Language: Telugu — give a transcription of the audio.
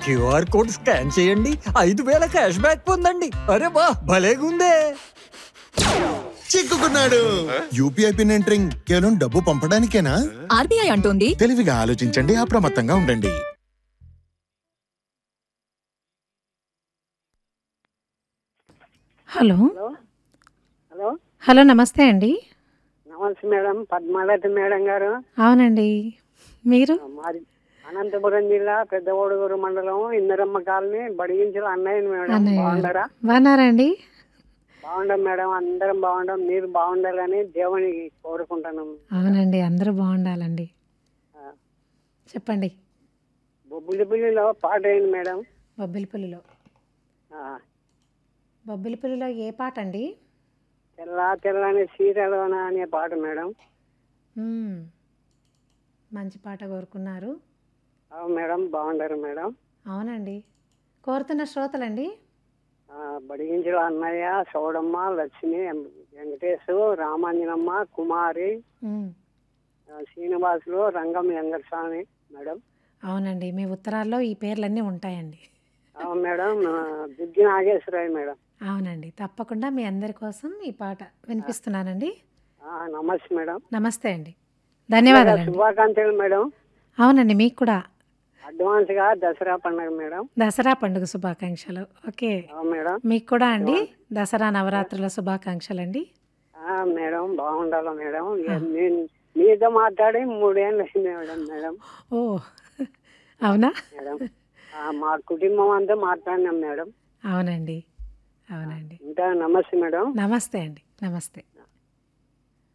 క్యూఆర్ కోడ్ స్కాన్ చేయండి, 5,000 క్యాష్ బ్యాక్ పొందండి. అరే వా, భలేగుందే. చిక్కుకున్నాడు. యూపీఐ పిన్ ఎంటరింగ్ కేవలం డబ్బు పంపడానికేనా? ఆర్బీఐ అంటోంది తెలివిగా ఆలోచించండి, అప్రమత్తంగా ఉండండి. హలో హలో హలో నమస్తే అండి. నమస్తే మేడం, పద్మావతి మేడం గారు. అవునండి, మీరు? మాది అనంతపురం జిల్లా పెద్ద ఓడుగురు మండలం ఇందరమ్మ కాలనీ బడిగించిన అన్నయ్య మేడం. అన్నయ్య గారు. బాగుండరా? బాగున్నారా అండి? బాగుండం మేడం, అందరం బాగుండం. మీరు బాగుండాలని దేవునికి కోరుకుంటున్నాం. అవునండి, అందరూ బాగుండాలండి. చెప్పండి. బొబ్బులిపల్లిలో పాట ఏంటి మేడం? బొబ్బిలిపల్లిలో ఆ, బొబ్బిలిపల్లిలో ఏ పాట అండి? తెల్లా తెల్లని సీరలోన అనే పాట మేడం. మ్మ్. మంచి పాట కోరుకున్నారు. అవును మేడం, బాగుండారు మేడం. అవునండి, కోరుతున్న శ్రోతలండి. బడిగించిన అన్నయ్య, సౌడమ్మ, లక్ష్మి, వెంకటేశు, రామాంజనమ్మ, కుమారి, మ్మ్. శ్రీనివాసులు, రంగం వెంకటస్వామి మేడం. అవునండి, మీ ఉత్తరాల్లో ఈ పేర్లన్నీ ఉంటాయండి. అవును మేడం. దుగ్గి నాగేశ్వరరావు మేడం. అవునండి, తప్పకుండా మీ అందరి కోసం ఈ పాట వినిపిస్తున్నానండి. నమస్తే మేడం. నమస్తే అండి, ధన్యవాదాలండి. శుభాకాంక్షలు మేడం. అవునండి, మీకు కూడా అడ్వాన్స్ గా దసరా పండుగ మేడం. దసరా పండుగ శుభాకాంక్షలు. ఓకే, అవును మేడం. మీకు కూడా అండి దసరా నవరాత్రుల శుభాకాంక్షలు అండి. మేడం బాగుండాలి మేడం. నేను మీతో మాట్లాడి 3 ఏళ్ళు అయింది మేడం. ఓ అవునా? మేడం మా కుటుంబం అంతా మాట్లాడినాం మేడం. అవునండి, అవునండి. ఇంకా నమస్తే మేడం. నమస్తే అండి, నమస్తే.